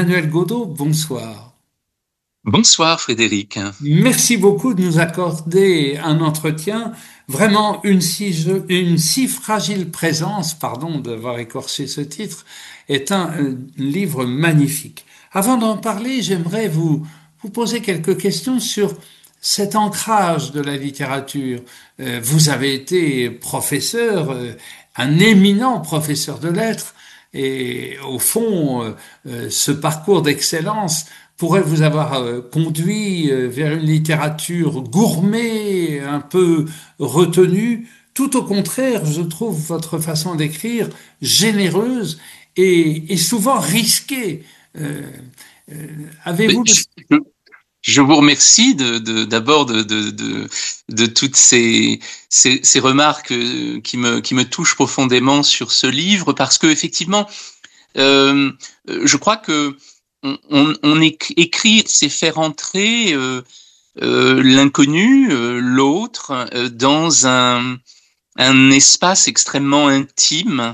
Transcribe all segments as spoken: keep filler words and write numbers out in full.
Emmanuel Godeau, bonsoir. Bonsoir Frédéric. Merci beaucoup de nous accorder un entretien. Vraiment une si, je- une si fragile présence, pardon d'avoir écorché ce titre, est un, un livre magnifique. Avant d'en parler, j'aimerais vous, vous poser quelques questions sur cet ancrage de la littérature. Euh, vous avez été professeur, euh, un éminent professeur de lettres, et au fond, euh, euh, ce parcours d'excellence pourrait vous avoir euh, conduit euh, vers une littérature gourmet, un peu retenue. Tout au contraire, je trouve votre façon d'écrire généreuse et, et souvent risquée. Euh, euh, avez-vous le... Je, je vous remercie de, de, d'abord de, de, de, de toutes ces, ces, ces remarques euh, qui me, qui me touchent profondément sur ce livre parce que effectivement, euh, je crois que on, on, on éc- écrire, c'est faire entrer euh, euh, l'inconnu, euh, l'autre, euh, dans un, un espace extrêmement intime,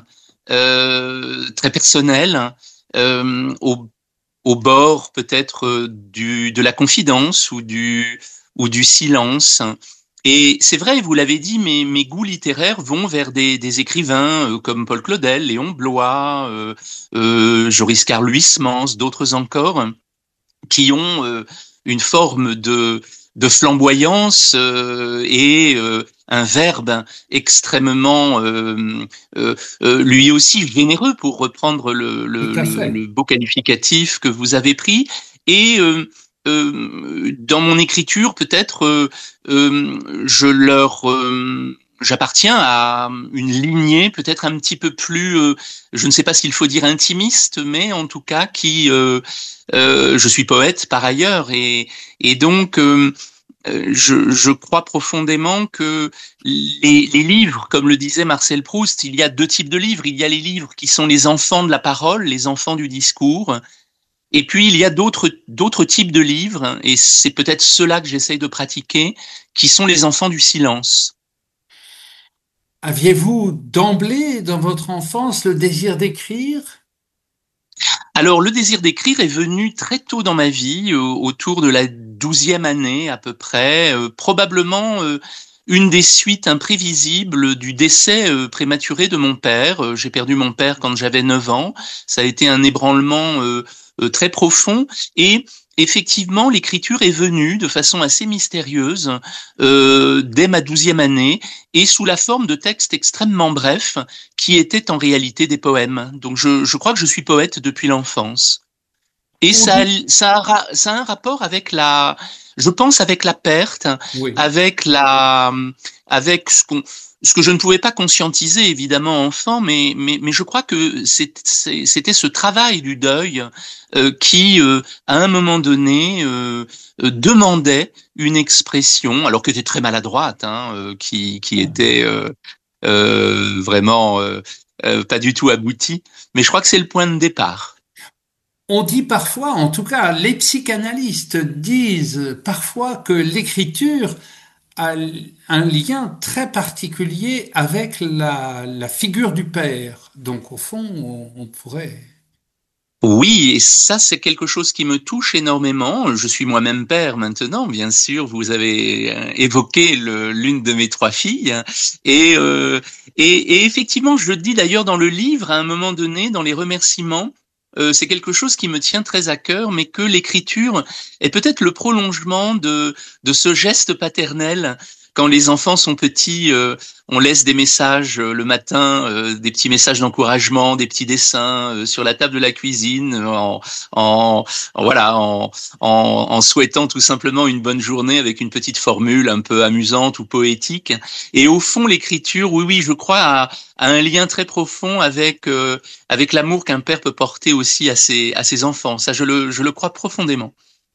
euh, très personnel, euh, au au bord peut-être euh, du de la confidence ou du ou du silence. Et c'est vrai, vous l'avez dit, mes, mes goûts littéraires vont vers des, des écrivains euh, comme Paul Claudel, Léon Bloy, euh, euh, Joris Carl Huysmans, d'autres encore, qui ont euh, une forme de, de flamboyance euh, et euh, un verbe extrêmement, euh, euh, euh, lui aussi généreux, pour reprendre le, Tout le, à le, fait. le beau qualificatif que vous avez pris. Et euh, euh, dans mon écriture, peut-être, euh, euh, je leur... Euh, J'appartiens à une lignée peut-être un petit peu plus, euh, je ne sais pas s'il faut dire intimiste, mais en tout cas qui, euh, euh, je suis poète par ailleurs, et, et donc euh, je, je crois profondément que les, les livres, comme le disait Marcel Proust, il y a deux types de livres. Il y a les livres qui sont les enfants de la parole, les enfants du discours, et puis il y a d'autres d'autres types de livres, et c'est peut-être ceux-là que j'essaye de pratiquer, qui sont les enfants du silence. Aviez-vous d'emblée dans votre enfance le désir d'écrire? Alors, le désir d'écrire est venu très tôt dans ma vie, euh, autour de la douzième année à peu près, euh, probablement euh, une des suites imprévisibles du décès euh, prématuré de mon père. Euh, j'ai perdu mon père quand j'avais neuf ans. Ça a été un ébranlement euh, euh, très profond, et effectivement, l'écriture est venue de façon assez mystérieuse euh, dès ma douzième année, et sous la forme de textes extrêmement brefs qui étaient en réalité des poèmes. Donc je, je crois que je suis poète depuis l'enfance. Et On ça, a- dit ça, a, ra- ça a un rapport avec la, je pense, avec la perte, oui. avec la, avec ce qu'on, ce que je ne pouvais pas conscientiser évidemment enfant, mais mais mais je crois que c'est- c'est- c'était ce travail du deuil euh, qui, euh, à un moment donné, euh, euh, demandait une expression, alors que était très maladroite, hein, euh, qui qui était euh, euh, vraiment euh, euh, pas du tout aboutie. Mais je crois que c'est le point de départ. On dit parfois, en tout cas, les psychanalystes disent parfois que l'écriture a un lien très particulier avec la, la figure du père. Donc, au fond, on, on pourrait... Oui, et ça, c'est quelque chose qui me touche énormément. Je suis moi-même père maintenant, bien sûr. Vous avez euh, évoqué le- l'une de mes trois filles. Et, euh, et, et effectivement, je le dis d'ailleurs dans le livre, à un moment donné, dans les remerciements, euh, c'est quelque chose qui me tient très à cœur, mais que l'écriture est peut-être le prolongement de, de ce geste paternel. Quand les enfants sont petits, euh, on laisse des messages euh, le matin, euh, des petits messages d'encouragement, des petits dessins euh, sur la table de la cuisine, euh, en, en, en- voilà, en, en, en souhaitant tout simplement une bonne journée avec une petite formule un peu amusante ou poétique. Et au fond, l'écriture, oui, oui, je crois, a, a un lien très profond avec euh, avec l'amour qu'un père peut porter aussi à ses à ses enfants. Ça, je le je le crois profondément.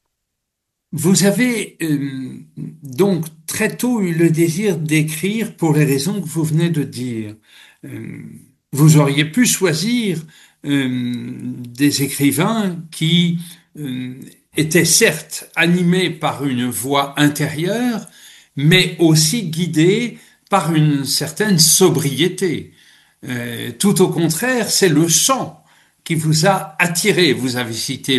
Vous avez euh, donc très tôt eu le désir d'écrire pour les raisons que vous venez de dire. Euh, vous auriez pu choisir euh, des écrivains qui euh, étaient certes animés par une voix intérieure, mais aussi guidés par une certaine sobriété. Euh, tout au contraire, c'est le chant qui vous a attiré. Vous avez cité